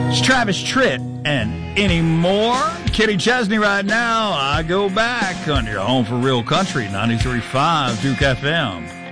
It's Travis Tritt and Anymore. Kenny Chesney right now. I go back on your home for real country, 93.5 Duke FM.